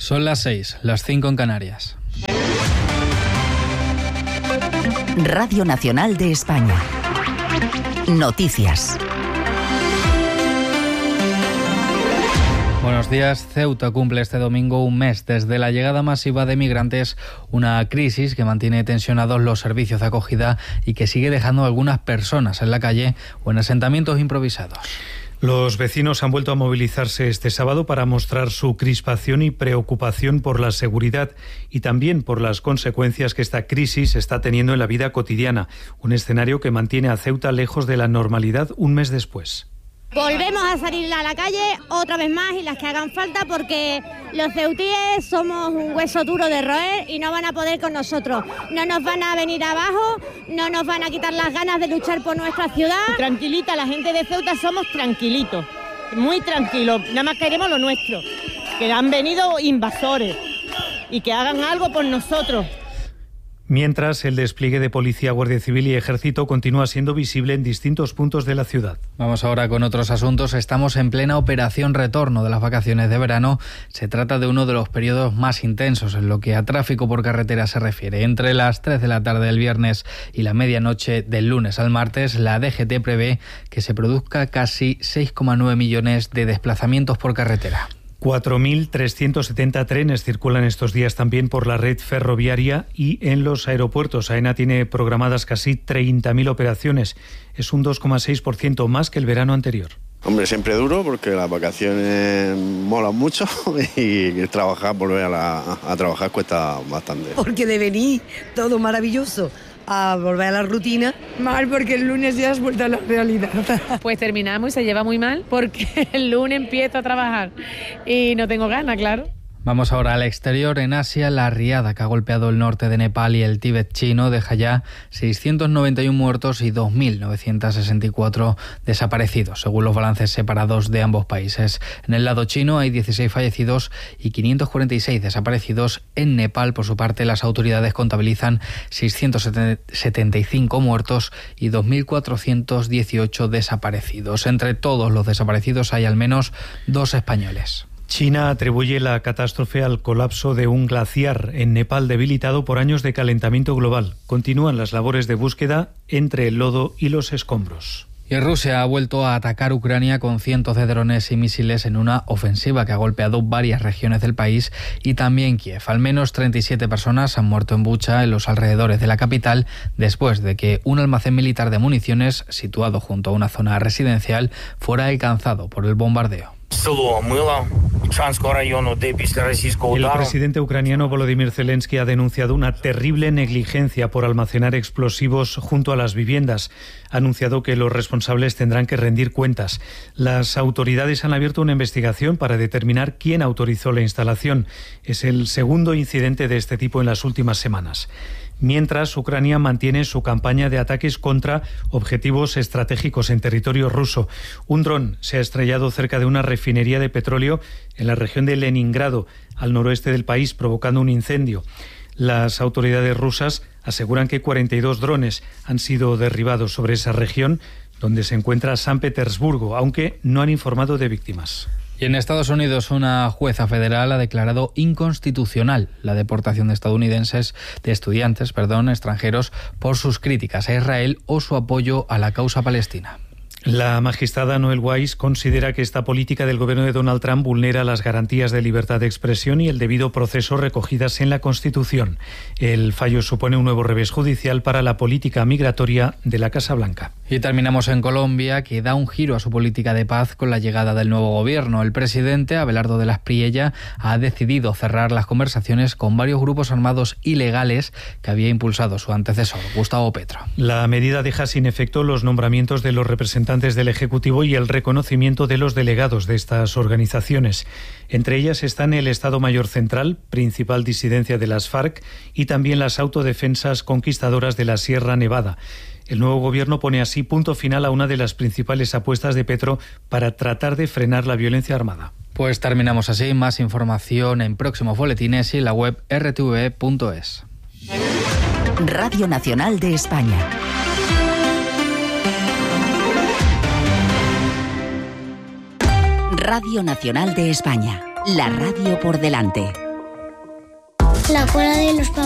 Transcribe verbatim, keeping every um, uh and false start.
Son las seis, las cinco en Canarias. Radio Nacional de España. Noticias. Buenos días. Ceuta cumple este domingo un mes desde la llegada masiva de migrantes, una crisis que mantiene tensionados los servicios de acogida y que sigue dejando a algunas personas en la calle o en asentamientos improvisados. Los vecinos han vuelto a movilizarse este sábado para mostrar su crispación y preocupación por la seguridad y también por las consecuencias que esta crisis está teniendo en la vida cotidiana, un escenario que mantiene a Ceuta lejos de la normalidad un mes después. Volvemos a salir a la calle otra vez más y las que hagan falta porque los ceutíes somos un hueso duro de roer y no van a poder con nosotros. No nos van a venir abajo, no nos van a quitar las ganas de luchar por nuestra ciudad. Tranquilita, la gente de Ceuta somos tranquilitos, muy tranquilos, nada más queremos lo nuestro. Que han venido invasores y que hagan algo por nosotros. Mientras, el despliegue de policía, guardia civil y ejército continúa siendo visible en distintos puntos de la ciudad. Vamos ahora con otros asuntos. Estamos en plena operación retorno de las vacaciones de verano. Se trata de uno de los periodos más intensos en lo que a tráfico por carretera se refiere. Entre las tres de la tarde del viernes y la medianoche del lunes al martes, la D G T prevé que se produzca casi seis coma nueve millones de desplazamientos por carretera. cuatro mil trescientos setenta trenes circulan estos días también por la red ferroviaria y en los aeropuertos. AENA tiene programadas casi treinta mil operaciones. Es un dos coma seis por ciento más que el verano anterior. Hombre, siempre duro porque las vacaciones molan mucho y trabajar, volver a, la, a trabajar cuesta bastante. Porque de venir todo maravilloso a volver a la rutina, mal porque el lunes ya has vuelto a la realidad. Pues terminamos y se lleva muy mal porque el lunes empiezo a trabajar y no tengo ganas, claro. Vamos ahora al exterior. En Asia, la riada que ha golpeado el norte de Nepal y el Tíbet chino deja ya seiscientos noventa y uno muertos y dos mil novecientos sesenta y cuatro desaparecidos, según los balances separados de ambos países. En el lado chino hay dieciséis fallecidos y quinientos cuarenta y seis desaparecidos. En Nepal, por su parte, las autoridades contabilizan seiscientos setenta y cinco muertos y dos mil cuatrocientos dieciocho desaparecidos. Entre todos los desaparecidos hay al menos dos españoles. China atribuye la catástrofe al colapso de un glaciar en Nepal debilitado por años de calentamiento global. Continúan las labores de búsqueda entre el lodo y los escombros. Y Rusia ha vuelto a atacar Ucrania con cientos de drones y misiles en una ofensiva que ha golpeado varias regiones del país y también Kiev. Al menos treinta y siete personas han muerto en Bucha, en los alrededores de la capital, después de que un almacén militar de municiones, situado junto a una zona residencial, fuera alcanzado por el bombardeo. El presidente ucraniano Volodymyr Zelensky ha denunciado una terrible negligencia por almacenar explosivos junto a las viviendas. Ha anunciado que los responsables tendrán que rendir cuentas. Las autoridades han abierto una investigación para determinar quién autorizó la instalación. Es el segundo incidente de este tipo en las últimas semanas. Mientras, Ucrania mantiene su campaña de ataques contra objetivos estratégicos en territorio ruso. Un dron se ha estrellado cerca de una refinería de petróleo en la región de Leningrado, al noroeste del país, provocando un incendio. Las autoridades rusas aseguran que cuarenta y dos drones han sido derribados sobre esa región, donde se encuentra San Petersburgo, aunque no han informado de víctimas. Y en Estados Unidos, una jueza federal ha declarado inconstitucional la deportación de estadounidenses, de estudiantes, perdón, extranjeros, por sus críticas a Israel o su apoyo a la causa palestina. La magistrada Noel Weiss considera que esta política del gobierno de Donald Trump vulnera las garantías de libertad de expresión y el debido proceso recogidas en la Constitución. El fallo supone un nuevo revés judicial para la política migratoria de la Casa Blanca. Y terminamos en Colombia, que da un giro a su política de paz con la llegada del nuevo gobierno. El presidente, Abelardo de la Espriella, ha decidido cerrar las conversaciones con varios grupos armados ilegales que había impulsado su antecesor, Gustavo Petro. La medida deja sin efecto los nombramientos de los representantes del Ejecutivo y el reconocimiento de los delegados de estas organizaciones. Entre ellas están el Estado Mayor Central, principal disidencia de las FARC, y también las autodefensas conquistadoras de la Sierra Nevada. El nuevo gobierno pone así punto final a una de las principales apuestas de Petro para tratar de frenar la violencia armada. Pues terminamos así. Más información en próximos boletines y en la web r t v punto es. Radio Nacional de España. Radio Nacional de España, la radio por delante. La cola de los